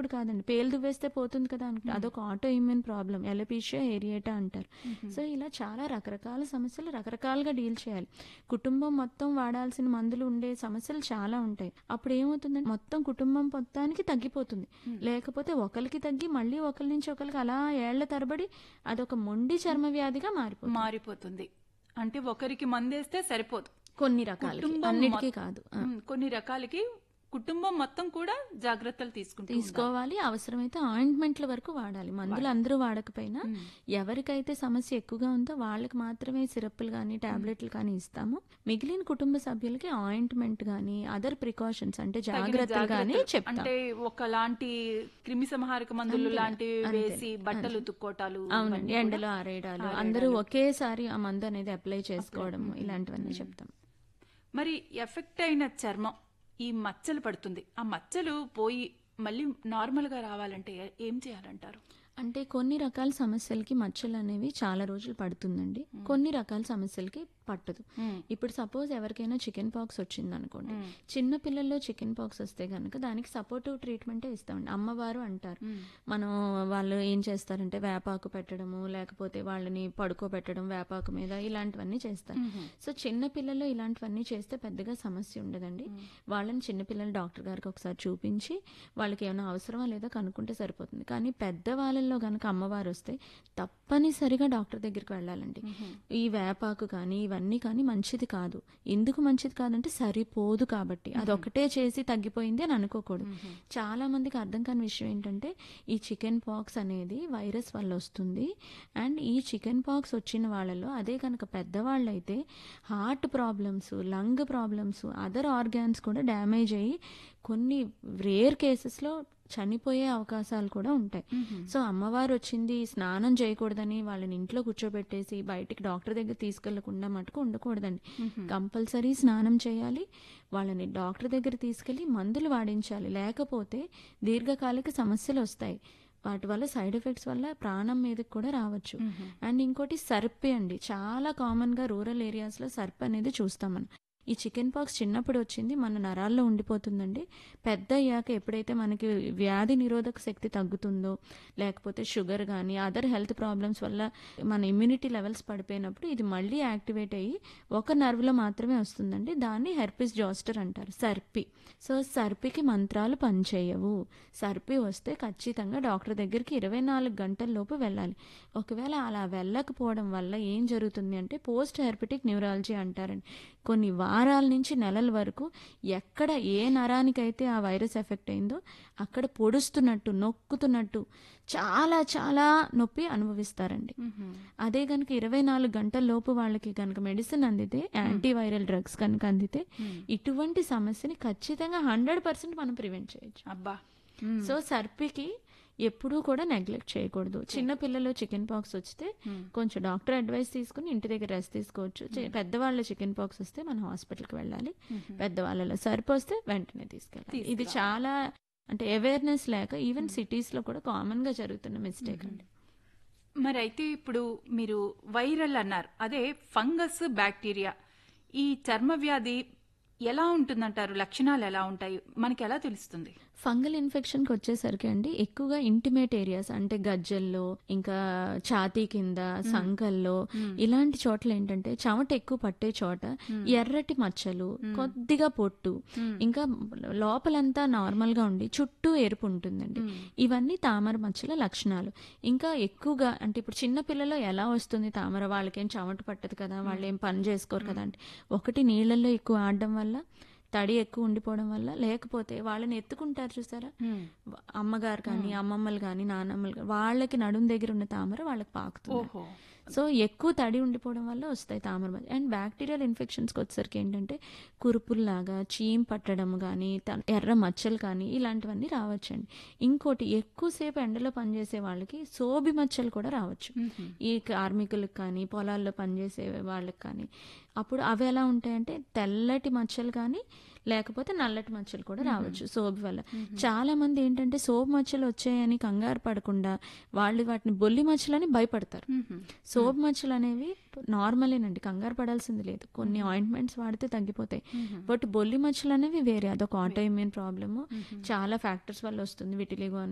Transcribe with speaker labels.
Speaker 1: వచ్చినప్పుడు కాదండి, పేలు దువ్వేస్తే పోతుంది కదా అనుకుంటే అదొక auto immune problem, alopecia areata అంటారు. సో ఇలా చాలా రకరకాల సమస్యలు రకరకాలుగా డీల్ చేయాలి. కుటుంబం మొత్తం వాడాల్సిన మందులు ఉండే సమస్యలు చాలా ఉంటాయి. అప్పుడు ఏమవుతుందంటే మొత్తం కుటుంబం మొత్తానికి తగ్గిపోతుంది. లేకపోతే ఒకరికి తగ్గి మళ్ళీ ఒకరి నుంచి ఒకరికి అలా ఏళ్ల తరబడి అదొక మొండి చర్మ వ్యాధిగా
Speaker 2: మారిపోతుంది. అంటే ఒకరికి మందేస్తే సరిపోదు,
Speaker 1: కొన్ని రకాలకి, అన్నిటికీ కాదు,
Speaker 2: కొన్ని రకాలకి కుటుంబం మొత్తం కూడా జాగ్రత్తలు తీసుకోవాలి.
Speaker 1: అవసరమైతే ఆయింట్మెంట్ల వరకు వాడాలి. మందులు అందరూ వాడకపోయినా ఎవరికైతే సమస్య ఎక్కువగా ఉందో వాళ్ళకి మాత్రమే సిరప్లు కానీ టాబ్లెట్లు కానీ ఇస్తాము. మిగిలిన కుటుంబ సభ్యులకి ఆయింట్మెంట్ కానీ అదర్ ప్రికాషన్స్ అంటే జాగ్రత్తలు కానీ చెప్తాం.
Speaker 2: అంటే ఒకలాంటి క్రిమి సంహారక మందులు లాంటివి వేసి బట్టలు ఉతుక్కోటాలు,
Speaker 1: అవునండి, ఎండలో ఆరేయడాలు, అందరూ ఒకేసారి ఆ మందు అనేది అప్లై చేసుకోవడం, ఇలాంటివన్నీ చెప్తాం.
Speaker 2: మరి ఎఫెక్ట్ అయిన చర్మం ఈ మచ్చలు పడుతుంది, ఆ మచ్చలు పోయి మళ్ళీ నార్మల్ గా రావాలంటే ఏం చేయాలంటారు?
Speaker 1: అంటే కొన్ని రకాల సమస్యలకి మచ్చలు అనేవి చాలా రోజులు పడుతుందండి, కొన్ని రకాల సమస్యలకి పట్టదు. ఇప్పుడు సపోజ్ ఎవరికైనా చికెన్ పాక్స్ వచ్చింది అనుకోండి, చిన్న పిల్లల్లో చికెన్ పాక్స్ వస్తే కనుక దానికి సపోర్టివ్ ట్రీట్మెంటే ఇస్తామండి. అమ్మవారు అంటారు, మనం వాళ్ళు ఏం చేస్తారంటే వేపాకు పెట్టడము, లేకపోతే వాళ్ళని పడుకోబెట్టడం వేపాకు మీద, ఇలాంటివన్నీ చేస్తారు. సో చిన్న పిల్లల్లో ఇలాంటివన్నీ చేస్తే పెద్దగా సమస్య ఉండదండి. వాళ్ళని చిన్నపిల్లల డాక్టర్ గారికి ఒకసారి చూపించి వాళ్ళకి ఏమైనా అవసరమా లేదా కనుక్కుంటే సరిపోతుంది. కానీ పెద్దవాళ్ళలో కనుక అమ్మవారు వస్తే తప్పనిసరిగా డాక్టర్ దగ్గరికి వెళ్ళాలండి. ఈ వేపాకు కానీ ఇవన్నీ కానీ మంచిది కాదు. ఎందుకు మంచిది కాదంటే సరిపోదు కాబట్టి, అదొకటే చేసి తగ్గిపోయింది అని అనుకోకూడదు. చాలా మందికి అర్థం కాని విషయం ఏంటంటే ఈ చికెన్ పాక్స్ అనేది వైరస్ వల్ల వస్తుంది. అండ్ ఈ చికెన్ పాక్స్ వచ్చిన వాళ్ళలో అదే కనుక పెద్దవాళ్ళు అయితే heart problems, lung problems, other organs కూడా డ్యామేజ్ అయ్యి కొన్ని రేర్ కేసెస్లో చనిపోయే అవకాశాలు కూడా ఉంటాయి. సో అమ్మవారు వచ్చింది స్నానం చేయకూడదని వాళ్ళని ఇంట్లో కూర్చోబెట్టేసి బయటికి డాక్టర్ దగ్గర తీసుకెళ్లకుండా మటుకు ఉండకూడదండి. కంపల్సరీ స్నానం చేయాలి, వాళ్ళని డాక్టర్ దగ్గర తీసుకెళ్లి మందులు వాడించాలి. లేకపోతే దీర్ఘకాలిక సమస్యలు వస్తాయి. వాటి వల్ల సైడ్ ఎఫెక్ట్స్ వల్ల ప్రాణం మీదకి కూడా రావచ్చు. అండ్ ఇంకోటి సర్పి అండి, చాలా కామన్గా రూరల్ ఏరియాస్లో సర్పి అనేది చూస్తాం మనం. ఈ చికెన్ పాక్స్ చిన్నప్పుడు వచ్చింది, మన నరాల్లో ఉండిపోతుందండి. పెద్ద అయ్యాక ఎప్పుడైతే మనకి వ్యాధి నిరోధక శక్తి తగ్గుతుందో, లేకపోతే షుగర్ కానీ అదర్ హెల్త్ ప్రాబ్లమ్స్ వల్ల మన ఇమ్యూనిటీ లెవెల్స్ పడిపోయినప్పుడు ఇది మళ్ళీ యాక్టివేట్ అయ్యి ఒక నర్వ్లో మాత్రమే వస్తుందండి. దాన్ని హెర్పిస్ జోస్టర్ అంటారు, సర్పి. సో సర్పికి మంత్రాలు పనిచేయవు. సర్పి వస్తే ఖచ్చితంగా డాక్టర్ దగ్గరికి 24 గంటల లోపు వెళ్ళాలి. ఒకవేళ అలా వెళ్ళకపోవడం వల్ల ఏం జరుగుతుంది అంటే పోస్ట్ హెర్పిటిక్ న్యూరాలజీ అంటారండి. కొన్ని వారాల నుంచి నెలల వరకు ఎక్కడ ఏ నరానికైతే ఆ వైరస్ ఎఫెక్ట్ అయిందో అక్కడ పొడుస్తున్నట్టు, నొక్కుతున్నట్టు చాలా చాలా నొప్పి అనుభవిస్తారండి. అదే కనుక 24 గంటల లోపు వాళ్ళకి కనుక మెడిసిన్ అందితే, యాంటీవైరల్ డ్రగ్స్ కనుక అందితే ఇటువంటి సమస్యని ఖచ్చితంగా 100% మనం ప్రివెంట్ చేయొచ్చు.
Speaker 2: అబ్బా.
Speaker 1: సో సర్పికి ఎప్పుడూ కూడా నెగ్లెక్ట్ చేయకూడదు. చిన్న పిల్లలు చికెన్ పాక్స్ వస్తే కొంచెం డాక్టర్ అడ్వైస్ తీసుకుని ఇంటి దగ్గర రెస్ట్ తీసుకోవచ్చు. పెద్దవాళ్ళ చికెన్ పాక్స్ వస్తే మనం హాస్పిటల్కి వెళ్ళాలి. పెద్దవాళ్ళలో సర్పి వస్తే వెంటనే తీసుకెళ్ళాలి. ఇది చాలా అంటే అవేర్నెస్ లేక ఈవెన్ సిటీస్లో కూడా కామన్గా జరుగుతున్న మిస్టేక్ అండి.
Speaker 2: మరి అయితే ఇప్పుడు మీరు వైరల్ అన్నారు, అదే ఫంగస్, బ్యాక్టీరియా, ఈ చర్మ వ్యాధి ఎలా ఉంటుందంటారు? లక్షణాలు ఎలా ఉంటాయి, మనకి ఎలా తెలుస్తుంది?
Speaker 1: ఫంగల్ ఇన్ఫెక్షన్కి వచ్చేసరికి అండి ఎక్కువగా ఇంటిమేట్ ఏరియాస్ అంటే గజ్జల్లో, ఇంకా ఛాతీ కింద, సంకల్లో, ఇలాంటి చోట్ల ఏంటంటే చెమట ఎక్కువ పట్టే చోట ఎర్రటి మచ్చలు, కొద్దిగా పొట్టు, ఇంకా లోపలంతా నార్మల్ గా ఉండి చుట్టూ ఎరుపు ఉంటుందండి. ఇవన్నీ తామర మచ్చల లక్షణాలు. ఇంకా ఎక్కువగా అంటే ఇప్పుడు చిన్న పిల్లలో ఎలా వస్తుంది తామర? వాళ్ళకేం చెమట పట్టదు కదా, వాళ్ళు ఏం పని చేసుకోరు కదా. అంటే ఒకటి నీళ్ళల్లో ఎక్కువ ఆడడం వల్ల, తడి ఎక్కువ ఉండిపోవడం వల్ల, లేకపోతే వాళ్ళని ఎత్తుకుంటారు చూసారా అమ్మగారు కానీ అమ్మమ్మలు కానీ నానమ్మలు కానీ, వాళ్ళకి నడుం దగ్గర ఉన్న తామర వాళ్ళకి పాకుతుంది. సో ఎక్కువ తడి ఉండిపోవడం వల్ల వస్తాయి తామర మచ్చ. అండ్ బ్యాక్టీరియల్ ఇన్ఫెక్షన్స్కి వచ్చేసరికి ఏంటంటే కురుపుల్లాగా చీమ్ పట్టడం కానీ, ఎర్ర మచ్చలు కానీ ఇలాంటివన్నీ రావచ్చండి. ఇంకోటి ఎక్కువసేపు ఎండలో పనిచేసే వాళ్ళకి సోబి మచ్చలు కూడా రావచ్చు. ఈ కార్మికులకు కానీ పొలాల్లో పనిచేసే వాళ్ళకి కానీ. అప్పుడు అవి ఎలా ఉంటాయంటే తెల్లటి మచ్చలు కానీ లేకపోతే నల్లటి మచ్చలు కూడా రావచ్చు సోపు వల్ల. చాలా మంది ఏంటంటే సోపు మచ్చలు వచ్చాయని కంగారు పడకుండా వాళ్ళు వాటిని బొల్లి మచ్చలని భయపడతారు. సోపు మచ్చలు అనేవి నార్మలేనండి, కంగారు పడాల్సింది లేదు. కొన్ని ఆయింట్మెంట్స్ వాడితే తగ్గిపోతాయి. బట్ బొల్లి మచ్చలు అనేవి వేరే, అదొక ఆటో ఇమ్యూన్ ప్రాబ్లము. చాలా ఫ్యాక్టర్స్ వల్ల వస్తుంది. విటిలిగో